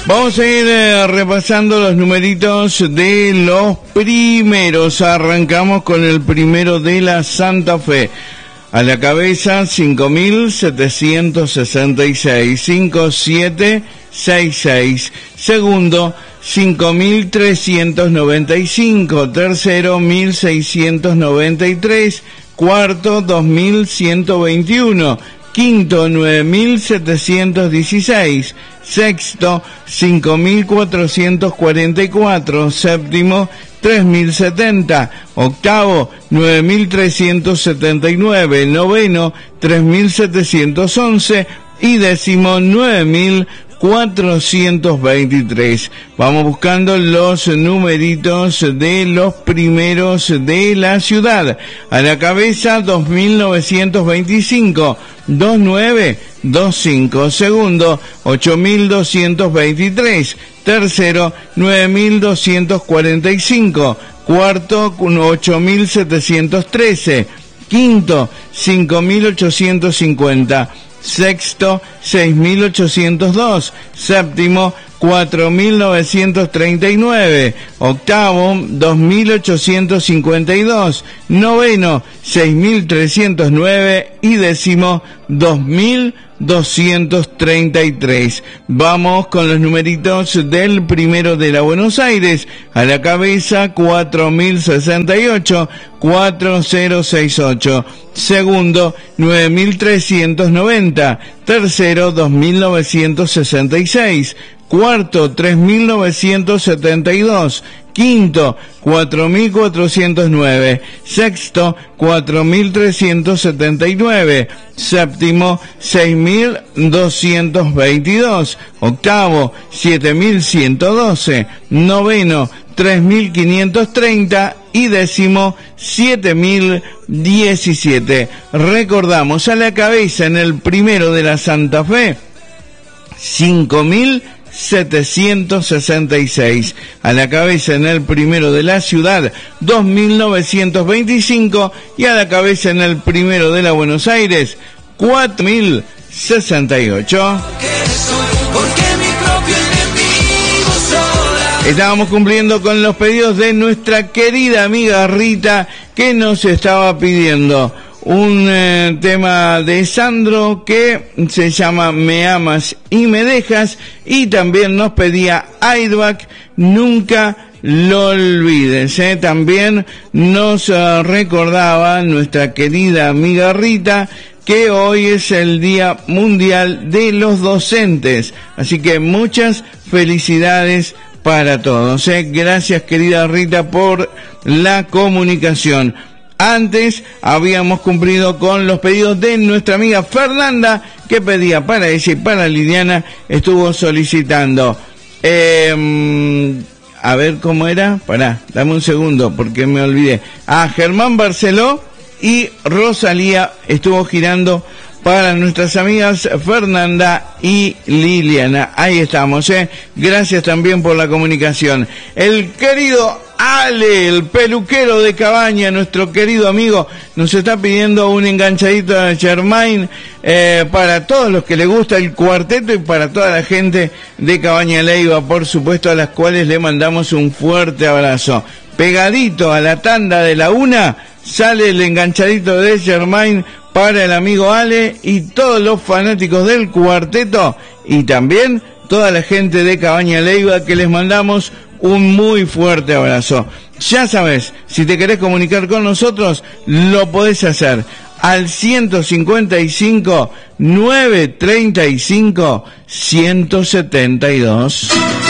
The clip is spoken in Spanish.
Vamos a ir repasando los numeritos de los primeros. Arrancamos con el primero de la Santa Fe. A la cabeza, 5.766, 5766. Segundo, 5.395. Tercero, 1.693. Cuarto, 2.121. Quinto, 9.716. Sexto, 5.444. Séptimo, 3.070. Octavo, 9.379. Noveno, 3.711. Y décimo, 9.423. Vamos buscando los numeritos de los primeros de la ciudad. A la cabeza, 2.925. 2925. Segundo, 8.223. Tercero, 9.245. Cuarto, 8.713. Quinto, 5.850. Sexto, 6.802. Séptimo, 4.939. Octavo, 2.852. Noveno, 6.309. Y décimo, 2.233. Vamos con los numeritos del primero de la Buenos Aires. A la cabeza, 4.068. 4068. Segundo, 9.390. Tercero, 2.966. Cuarto, 3.972. Quinto, 4.409. Sexto, 4.379. Séptimo, 6.222. Octavo, 7.112. Noveno, 3.530. Y décimo, 7.017. Recordamos, a la cabeza en el primero de la Santa Fe, 5.766. A la cabeza en el primero de la ciudad, 2.925. Y a la cabeza en el primero de la Buenos Aires, 4.068. Estábamos cumpliendo con los pedidos de nuestra querida amiga Rita, que nos estaba pidiendo un tema de Sandro que se llama Me amas y me dejas, y también nos pedía Airbag, Nunca lo olvides. También nos recordaba nuestra querida amiga Rita que hoy es el Día Mundial de los Docentes, así que muchas felicidades para todos. Gracias, querida Rita, por la comunicación. Antes habíamos cumplido con los pedidos de nuestra amiga Fernanda, que pedía para ella y para Liliana. Estuvo solicitando a ver cómo era, pará, dame un segundo porque me olvidé. Germán Barceló y Rosalía estuvo girando para nuestras amigas Fernanda y Liliana. Ahí estamos, Gracias también por la comunicación. El querido Ale, el peluquero de Cabaña, nuestro querido amigo, nos está pidiendo un enganchadito de Germain para todos los que le gusta el cuarteto y para toda la gente de Cabaña Leiva, por supuesto, a las cuales le mandamos un fuerte abrazo. Pegadito a la tanda de la 1 sale el enganchadito de Germain para el amigo Ale y todos los fanáticos del cuarteto, y también toda la gente de Cabaña Leiva, que les mandamos un muy fuerte abrazo. Ya sabes, si te querés comunicar con nosotros, lo podés hacer al 155 935 172.